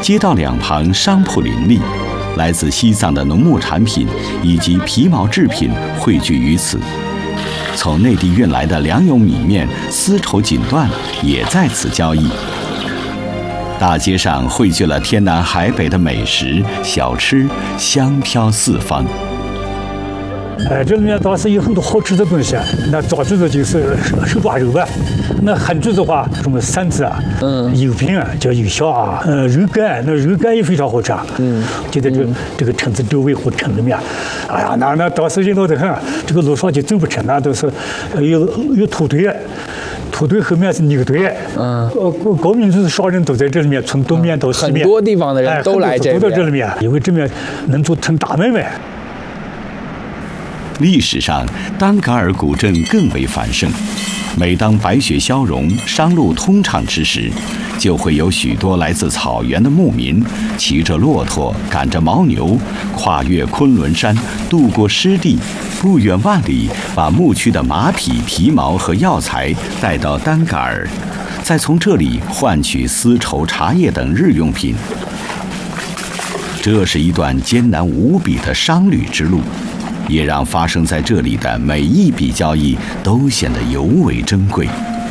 街道两旁商铺林立，来自西藏的农牧产品以及皮毛制品汇聚于此。从内地运来的粮油米面、丝绸锦缎也在此交易。大街上汇聚了天南海北的美食小吃，香飘四方。 这里面倒是有很多好吃的东西啊。那早句子就是手抓肉吧，那韩句子的话，什么馓子啊，油饼啊，叫油小啊，肉干，那肉干也非常好吃啊。就在这个城子周围或城里面，哎呀，那倒是热闹得很，这个路上就走不成，那都是有土堆。土堆后面是牛堆，高民族少人都在这里面，从东面到西面， 很多地方的人都来这边， 都到这里面，因为这边能做成大买卖。 历史上，丹噶尔古镇更为繁盛。每当白雪消融、商路通畅之时，就会有许多来自草原的牧民，骑着骆驼，赶着牦牛，跨越昆仑山，渡过湿地，不远万里，把牧区的马匹、皮毛和药材带到丹噶尔，再从这里换取丝绸、茶叶等日用品。这是一段艰难无比的商旅之路，也让发生在这里的每一笔交易都显得尤为珍贵。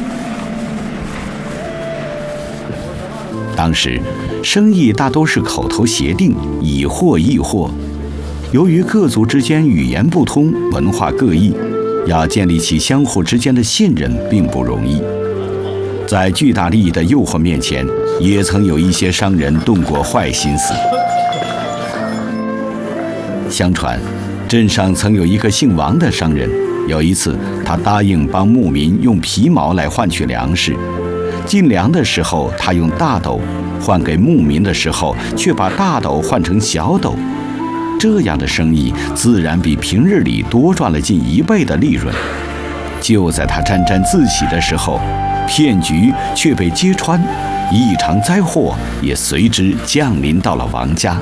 当时，生意大都是口头协定，以货易货。由于各族之间语言不通，文化各异，要建立起相互之间的信任并不容易。在巨大利益的诱惑面前，也曾有一些商人动过坏心思。相传，镇上曾有一个姓王的商人，有一次他答应帮牧民用皮毛来换取粮食，进粮的时候他用大斗，换给牧民的时候却把大斗换成小斗，这样的生意自然比平日里多赚了近1倍的利润。就在他沾沾自喜的时候，骗局却被揭穿，一场灾祸也随之降临到了王家。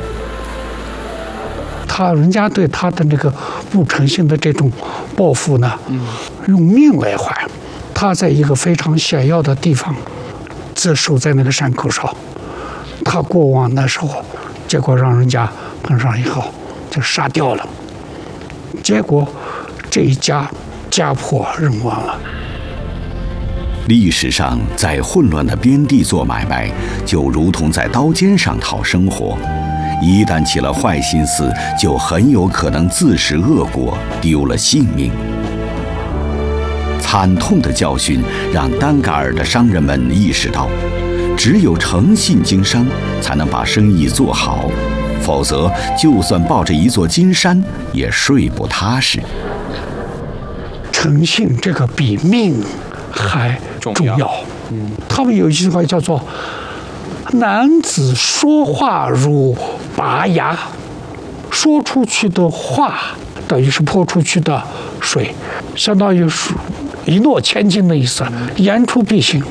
人家对他的那个不诚信的这种报复呢，用命来还。他在一个非常险要的地方，自守在那个山口上。他过往的时候，结果让人家碰上以后就杀掉了。结果这一家破人亡了。 历史上，在混乱的边地做买卖，就如同在刀尖上讨生活。一旦起了坏心思，就很有可能自食恶果，丢了性命。惨痛的教训让丹噶尔的商人们意识到，只有诚信经商，才能把生意做好，否则就算抱着一座金山，也睡不踏实。 诚信这个比命还重要。他们有一句话叫做“男子说话如拔牙”，说出去的话等于是泼出去的水，相当于是一诺千金的意思，言出必行。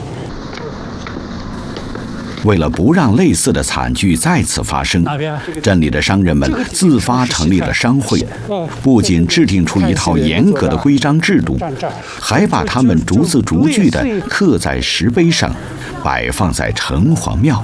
为了不让类似的惨剧再次发生，镇里的商人们自发成立了商会，不仅制定出一套严格的规章制度，还把它们逐字逐句地刻在石碑上，摆放在城隍庙。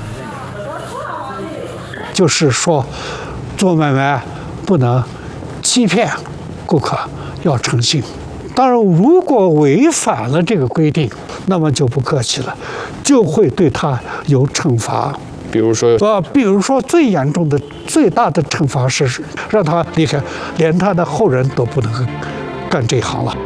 就是说，做买卖不能欺骗顾客，要诚信。当然，如果违反了这个规定，那么就不客气了，就会对他有惩罚。 比如说最严重的、最大的惩罚是让他离开，连他的后人都不能干这行了。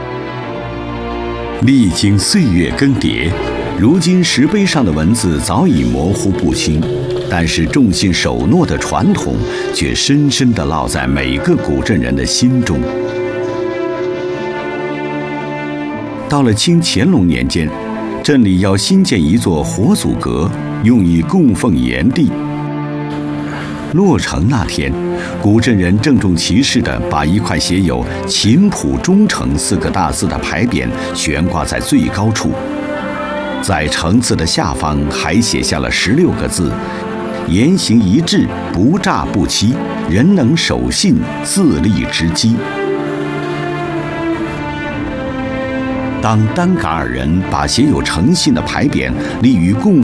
历经岁月更迭，如今石碑上的文字早已模糊不清，但是重信守诺的传统却深深地烙在每个古镇人的心中。到了清乾隆年间，镇里要新建一座活祖阁，用以供奉炎帝。落成那天，古镇人郑重其事地把一块写有“秦谱忠诚”4个大字的牌匾悬挂在最高处，在城字的下方还写下了16个字：“言行一致，不诈不欺，人能守信，自立之基。”当丹噶尔人把写有诚信的牌匾立于供